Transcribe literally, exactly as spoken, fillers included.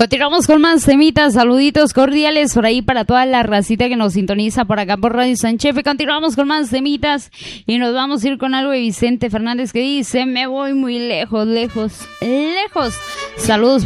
Continuamos con más temitas, saluditos cordiales por ahí para toda la racita que nos sintoniza por acá por Radio Sanchefe. Continuamos con más temitas y nos vamos a ir con algo de Vicente Fernández que dice: me voy muy lejos, lejos, lejos. Saludos